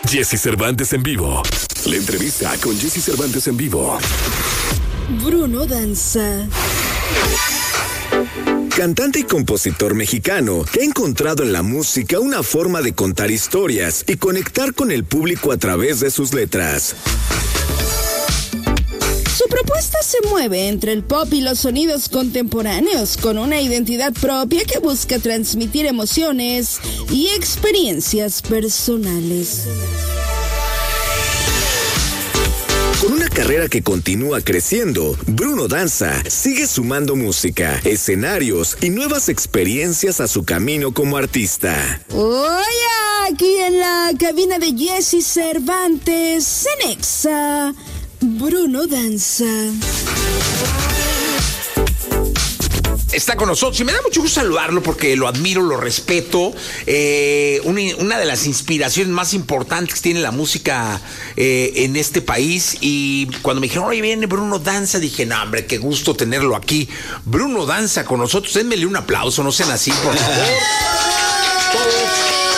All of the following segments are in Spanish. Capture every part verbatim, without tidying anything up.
Jesse Cervantes en vivo. La entrevista con Jesse Cervantes en vivo. Bruno Danza. Cantante y compositor mexicano que ha encontrado en la música una forma de contar historias y conectar con el público a través de sus letras. Su propuesta se mueve entre el pop y los sonidos contemporáneos, con una identidad propia que busca transmitir emociones y experiencias personales. Con una carrera que continúa creciendo, Bruno Danza sigue sumando música, escenarios y nuevas experiencias a su camino como artista. Oye, aquí en la cabina de Jesse Cervantes, en Exa, Bruno Danza. Está con nosotros y me da mucho gusto saludarlo porque lo admiro, lo respeto. Eh, una, una de las inspiraciones más importantes que tiene la música eh, en este país. Y cuando me dijeron, oye, viene Bruno Danza, dije, no, hombre, qué gusto tenerlo aquí. Bruno Danza con nosotros. Denmele un aplauso, no sean así, por favor. Todos.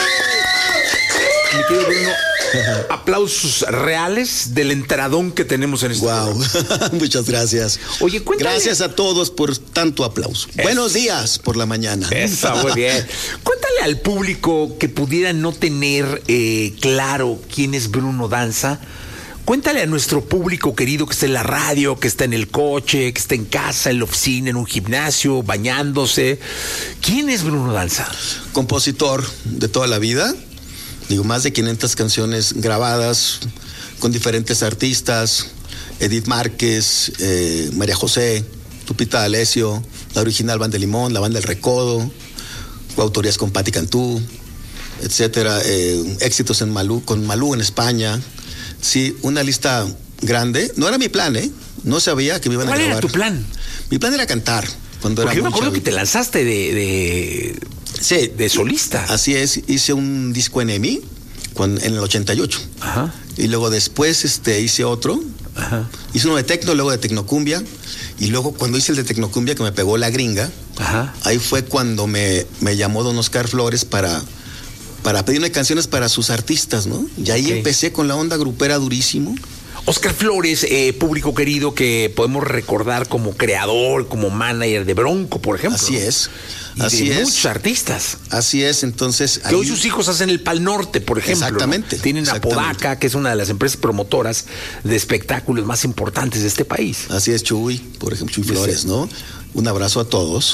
Mi querido Bruno, aplausos reales del entradón que tenemos en este Wow, muchas gracias. Oye, cuéntale. Gracias a todos por tanto aplauso. Es... Buenos días por la mañana. Está muy bien. Cuéntale al público que pudiera no tener eh, claro quién es Bruno Danza. Cuéntale a nuestro público querido que está en la radio, que está en el coche, que está en casa, en la oficina, en un gimnasio, bañándose. ¿Quién es Bruno Danza? Compositor de toda la vida. Digo, más de quinientas canciones grabadas con diferentes artistas, Edith Márquez, eh, María José, Lupita D'Alessio, la original Banda de Limón, la Banda del Recodo, coautorías con Patti Cantú, etcétera, eh, éxitos en Malú, con Malú en España. Sí, una lista grande. No era mi plan, ¿eh? No sabía que me iban a grabar. ¿Cuál era tu plan? Mi plan era cantar. Cuando Porque era yo me acuerdo chavito. que te lanzaste de... de... Sí, de solista. Así es, hice un disco en EMI cuando, en el ochenta y ocho. Ajá. Y luego después este, hice otro. Ajá. Hice uno de tecno, luego de tecnocumbia. Y luego cuando hice el de tecnocumbia, que me pegó la gringa, Ajá. ahí fue cuando me, me llamó don Oscar Flores para, para pedirme canciones para sus artistas, ¿no? Y ahí okay. empecé con la onda grupera durísimo. Oscar Flores, eh, público querido que podemos recordar como creador, como manager de Bronco, por ejemplo. Así es. Y Así de es. muchos artistas. Así es, entonces... Que ahí... hoy sus hijos hacen el Pal Norte, por ejemplo. Exactamente. ¿no? Tienen exactamente. a Podaca, que es una de las empresas promotoras de espectáculos más importantes de este país. Así es, Chuy, por ejemplo, Chuy Flores, ¿no? Un abrazo a todos.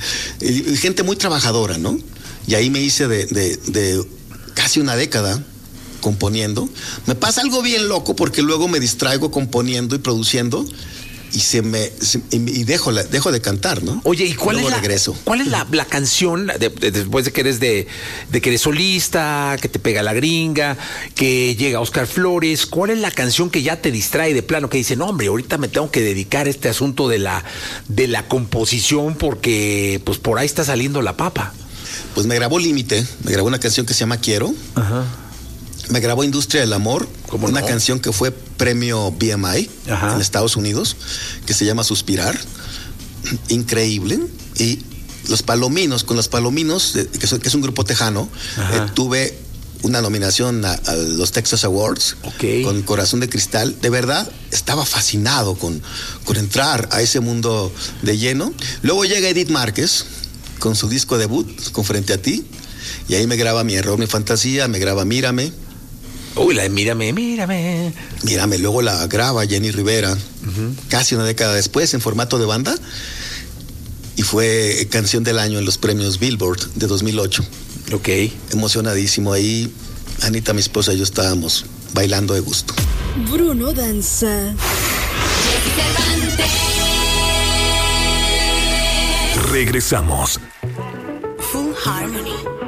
y gente muy trabajadora, ¿no? Y ahí me hice de, de, de casi una década componiendo. Me pasa algo bien loco porque luego me distraigo componiendo y produciendo y se me se, y dejo la, dejo de cantar, ¿no? Oye, ¿y cuál luego es la regreso. cuál es la, la canción de, de, después de que eres de, de que eres solista, que te pega la gringa, que llega Oscar Flores? ¿Cuál es la canción que ya te distrae de plano, que dice, no, hombre, ahorita me tengo que dedicar a este asunto de la de la composición porque pues por ahí está saliendo la papa? Pues me grabó Límite, me grabó una canción que se llama Quiero. Ajá. Me grabó Industria del Amor, una no? canción canción que fue premio B M I Ajá. en Estados Unidos, que se llama Suspirar. Increíble. Y Los Palominos, con Los Palominos, que es un grupo tejano, eh, tuve una nominación a, a los Texas Awards, okay. con Corazón de Cristal. De verdad, estaba fascinado con, con entrar a ese mundo de lleno. Luego llega Edith Márquez con su disco debut, con Frente a Ti, y ahí me graba Mi Error, Mi Fantasía, me graba Mírame. Uy, la de Mírame, Mírame. Mírame, luego la graba Jenny Rivera, uh-huh. casi una década después, en formato de banda, y fue canción del año en los premios Billboard de dos mil ocho. Ok. Emocionadísimo ahí. Anita, mi esposa y yo estábamos bailando de gusto. Bruno Danza. Regresamos. Full Harmony.